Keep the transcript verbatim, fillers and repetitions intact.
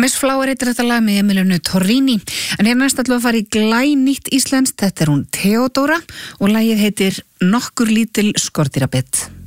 Miss Flower heitir þetta lag með Emilianu Torrini. En hér næst ætlum við að fara í glænýtt íslenskt. Þetta er hún Theodóra og lagið heitir Nokkur lítil skordýrabitt.